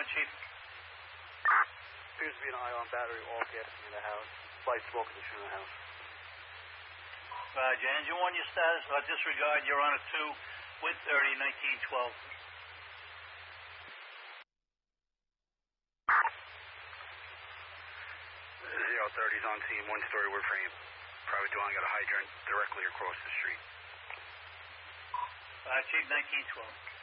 Chief? Appears to be an ion battery, all gassing in the house. Slight smoke condition in the house. Roger. Engine 1, your status? Disregard. You're on a 2, wind 30, 1912. Zero 30's on scene, one-story wood frame. Private dwelling got a hydrant directly across the street. Chief, 1912.